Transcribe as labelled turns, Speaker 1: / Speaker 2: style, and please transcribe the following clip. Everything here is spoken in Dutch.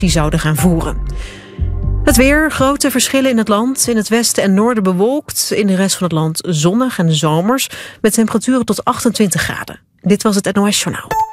Speaker 1: die zouden gaan voeren. Het weer, grote verschillen in het land. In het westen en noorden bewolkt. In de rest van het land zonnig en zomers. Met temperaturen tot 28 graden. Dit was het NOS Journaal.